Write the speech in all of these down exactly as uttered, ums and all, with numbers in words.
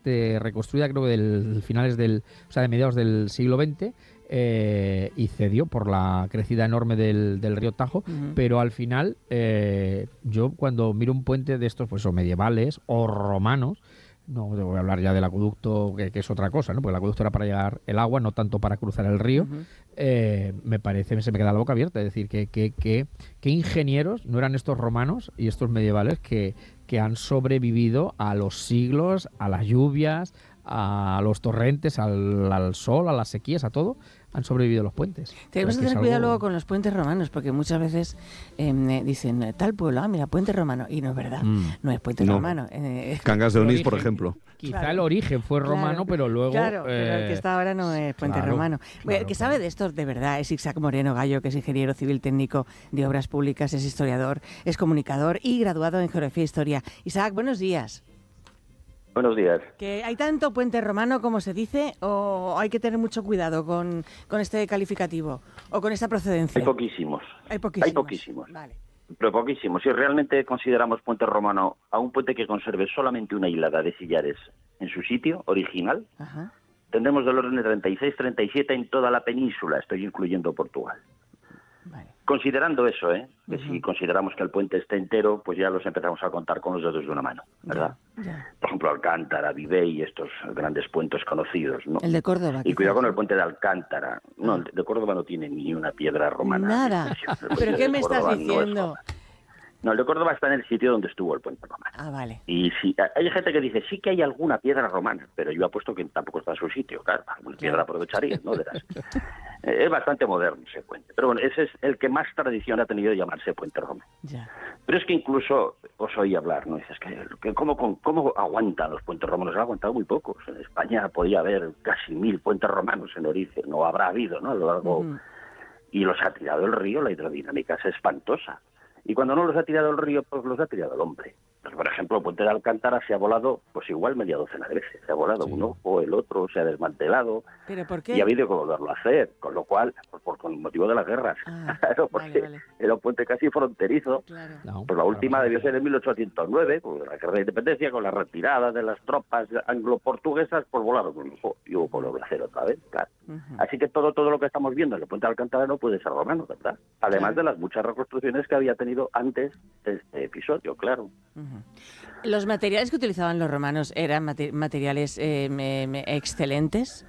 parte reconstruida, creo que del finales del, o sea, de mediados del siglo veinte, eh, y cedió por la crecida enorme del, del río Tajo, uh-huh. pero al final, eh, yo cuando miro un puente de estos, pues o medievales o romanos, no voy a hablar ya del acueducto, que, que es otra cosa, ¿no? Porque el acueducto era para llegar el agua, no tanto para cruzar el río. Uh-huh. Eh, me parece, se me queda la boca abierta. Es decir, que, que, que, que ingenieros no eran estos romanos y estos medievales que, que han sobrevivido a los siglos, a las lluvias, a los torrentes, al, al sol, a las sequías, a todo. Han sobrevivido los puentes. Tenemos que tener cuidado algo... luego con los puentes romanos, porque muchas veces eh, dicen tal pueblo, ah, mira, puente romano, y no es verdad, mm. no es puente no. romano. Eh, Cangas de Onís, por ejemplo. Quizá claro. el origen fue romano, claro, pero luego... Claro, eh, pero el que está ahora no es puente claro, romano. Claro, el que sabe de esto de verdad es Isaac Moreno Gallo, que es ingeniero civil técnico de obras públicas, es historiador, es comunicador y graduado en geografía e historia. Isaac, buenos días. Buenos días. ¿Que hay tanto puente romano como se dice o hay que tener mucho cuidado con, con este calificativo o con esta procedencia? Hay poquísimos. Hay poquísimos. Hay poquísimos. Vale. Pero poquísimos. Si realmente consideramos puente romano a un puente que conserve solamente una hilada de sillares en su sitio original, Ajá. tendremos del orden de treinta y seis, treinta y siete en toda la península, estoy incluyendo Portugal. Vale. Considerando eso, ¿eh? que uh-huh. si consideramos que el puente esté entero, pues ya los empezamos a contar con los dedos de una mano, ¿verdad? Ya, ya. Por ejemplo, Alcántara, Vivey, estos grandes puentes conocidos, ¿no? El de Córdoba. Y cuidado con el puente de Alcántara. No, el de Córdoba no tiene ni una piedra romana. Nada. ¿Pero qué me estás diciendo? No, el de Córdoba está en el sitio donde estuvo el puente romano. Ah, vale. Y si hay gente que dice, sí que hay alguna piedra romana, pero yo apuesto que tampoco está en su sitio. Claro, alguna piedra aprovecharía, ¿no? Verás. Es bastante moderno ese puente. Pero bueno, ese es el que más tradición ha tenido de llamarse puente romano. Ya. Pero es que incluso os oí hablar, ¿no? Dices que, que ¿cómo, cómo aguantan los puentes romanos? Han aguantado muy pocos. En España podía haber casi mil puentes romanos en origen, no habrá habido, ¿no? A lo largo... Uh-huh. Y los ha tirado el río, la hidrodinámica es espantosa. Y cuando no los ha tirado el río, pues los ha tirado el hombre. Pues, por ejemplo, el puente de Alcántara se ha volado, pues igual media docena de veces. Se ha volado sí. un ojo, el otro se ha desmantelado. ¿Pero por qué? Y ha habido que volverlo a hacer. Con lo cual, por, por con motivo de las guerras. Ah, claro, porque vale, vale. era un puente casi fronterizo. Claro. No, pues la última debió ser en mil ochocientos nueve, con la guerra de independencia, con la retirada de las tropas anglo-portuguesas, pues volaron un ojo y hubo que volver a hacer otra vez. Claro. Uh-huh. Así que todo todo lo que estamos viendo en el puente de Alcántara no puede ser romano, ¿verdad? Además claro. de las muchas reconstrucciones que había tenido antes de este episodio, claro. Uh-huh. ¿Los materiales que utilizaban los romanos eran mate- materiales eh, me, me excelentes?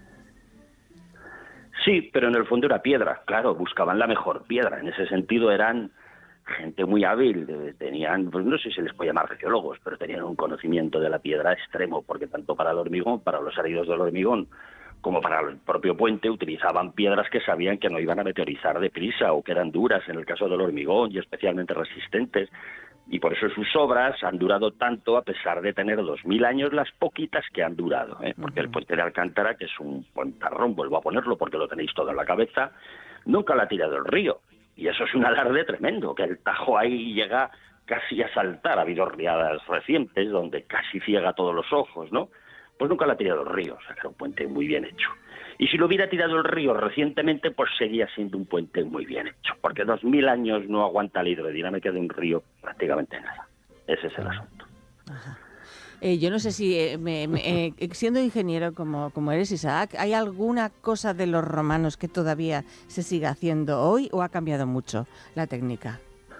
Sí, pero en el fondo era piedra, claro, buscaban la mejor piedra. En ese sentido eran gente muy hábil, tenían, pues no sé si se les puede llamar arqueólogos, pero tenían un conocimiento de la piedra extremo, porque tanto para el hormigón, para los heridos del hormigón, como para el propio puente, utilizaban piedras que sabían que no iban a meteorizar deprisa o que eran duras en el caso del hormigón y especialmente resistentes. Y por eso sus obras han durado tanto a pesar de tener dos mil años las poquitas que han durado, ¿eh? Porque uh-huh. el puente de Alcántara, que es un puentarrón, vuelvo a ponerlo porque lo tenéis todo en la cabeza, nunca lo ha tirado el río. Y eso es un alarde tremendo, que el Tajo ahí llega casi a saltar. Ha habido riadas recientes donde casi ciega todos los ojos, ¿no? Pues nunca lo ha tirado el río, o sea que era un puente muy bien hecho. Y si lo hubiera tirado el río recientemente, pues seguía siendo un puente muy bien hecho, porque dos mil años no aguanta la hidrodinámica de un río prácticamente nada. Ese es el asunto. Ajá. Eh, yo no sé si, eh, me, me, eh, siendo ingeniero como, como eres, Isaac, ¿hay alguna cosa de los romanos que todavía se siga haciendo hoy o ha cambiado mucho la técnica?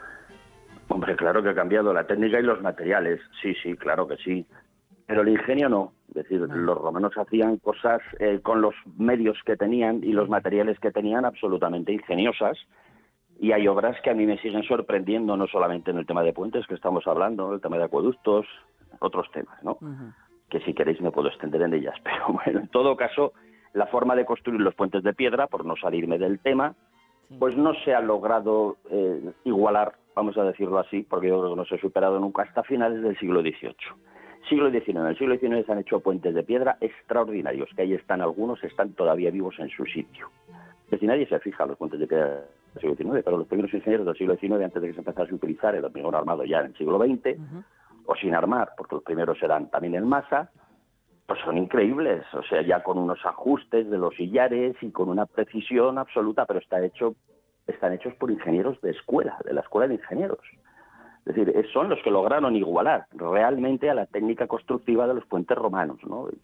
Hombre, claro que ha cambiado la técnica y los materiales. Sí, sí, claro que sí. Pero el ingenio no. Es decir, no. los romanos hacían cosas eh, con los medios que tenían y los materiales que tenían absolutamente ingeniosas. Y hay obras que a mí me siguen sorprendiendo, no solamente en el tema de puentes que estamos hablando, el tema de acueductos, otros temas, ¿no? Uh-huh. Que si queréis me puedo extender en ellas. Pero bueno, en todo caso, la forma de construir los puentes de piedra, por no salirme del tema, sí. pues no se ha logrado eh, igualar, vamos a decirlo así, porque yo creo que no se ha superado nunca hasta finales del siglo dieciocho. Siglo diecinueve. En el siglo diecinueve se han hecho puentes de piedra extraordinarios, que ahí están algunos, están todavía vivos en su sitio. Es decir, nadie se fija en los puentes de piedra del siglo diecinueve, pero los primeros ingenieros del siglo diecinueve, antes de que se empezase a utilizar el hormigón armado ya en el siglo veinte, uh-huh. o sin armar, porque los primeros eran también en masa, pues son increíbles, o sea, ya con unos ajustes de los sillares y con una precisión absoluta, pero está hecho, están hechos por ingenieros de escuela, de la escuela de ingenieros. Es decir, son los que lograron igualar realmente a la técnica constructiva de los puentes romanos, ¿no?